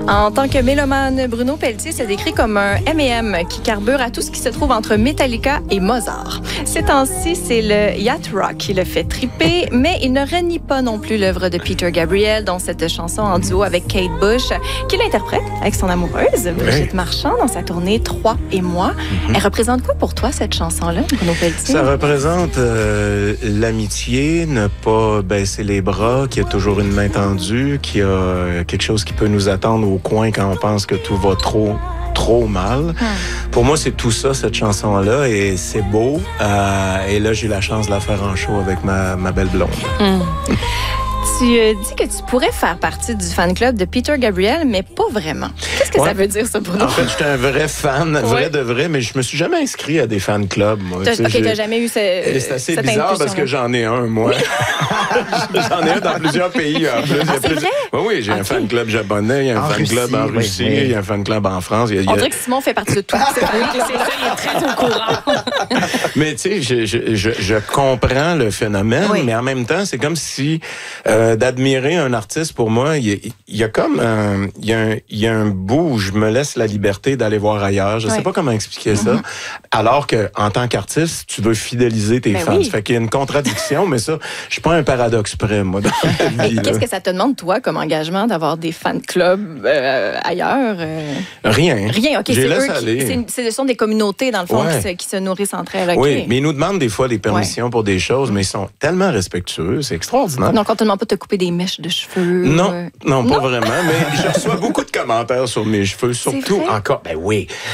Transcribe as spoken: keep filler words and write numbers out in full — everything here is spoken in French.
En tant que mélomane, Bruno Pelletier se décrit comme un M et M qui carbure à tout ce qui se trouve entre Metallica et Mozart. Ces temps-ci, c'est le yacht rock qui le fait triper, mais il ne renie pas non plus l'œuvre de Peter Gabriel, dont cette chanson en duo avec Kate Bush, qu'il interprète avec son amoureuse, Brigitte Marchand, dans sa tournée Trois et moi. Mm-hmm. Elle représente quoi pour toi, cette chanson-là, Bruno Pelletier? Ça représente euh, l'amitié, ne pas baisser les bras, qu'il y a toujours une main tendue, qu'il y a quelque chose qui peut nous attendre au coin quand on pense que tout va trop, trop mal. Hum. Pour moi, c'est tout ça, cette chanson-là, et c'est beau. Euh, et là, j'ai eu la chance de la faire en show avec ma, ma belle blonde. Hum. Tu euh, dis que tu pourrais faire partie du fan club de Peter Gabriel, mais pas vraiment. Qu'est-ce que ouais. ça veut dire, ça, Bruno? En fait, j'étais un vrai fan, ouais. vrai de vrai, mais je me suis jamais inscrit à des fan clubs. Moi. T'as, ok, t'as jamais eu ce, c'est assez cette bizarre parce que j'en ai un, moi. Oui. J'en ai un dans plusieurs pays. En plus. Ah, c'est plus... vrai? Oui, oui, j'ai okay. un fan club japonais, il y a un en fan Russie, club en Russie, oui, oui. il y a un fan club en France. Il y a, il y a... On dirait que Simon fait partie de tout. C'est vrai, c'est ça, il est très au courant. Mais tu sais, je, je, je, je comprends le phénomène, oui. mais en même temps, c'est comme si euh, d'admirer un artiste, pour moi, il y a, il y a comme un, il y a un, il y a un bout où je me laisse la liberté d'aller voir ailleurs. Je ne oui. sais pas comment expliquer mm-hmm. ça. Alors que en tant qu'artiste, tu veux fidéliser tes ben fans. Oui. Ça fait qu'il y a une contradiction, mais ça, je suis pas un paradoxe près, moi, dans la vie. Mais qu'est-ce que ça te demande, toi, comme engagement, d'avoir des fan clubs euh, ailleurs? Euh... Rien. Rien, OK. Je c'est laisse eux aller. Qui, c'est, ce sont des communautés, dans le fond, ouais. qui, se, qui se nourrissent entre elles. Okay. Oui, mais ils nous demandent des fois des permissions ouais. pour des choses, mais ils sont tellement respectueux. C'est extraordinaire. Donc, on te demande pas de te couper des mèches de cheveux? Non, euh... non, pas non? vraiment, mais je reçois beaucoup de commentaires sur mes cheveux, surtout encore. Ben oui.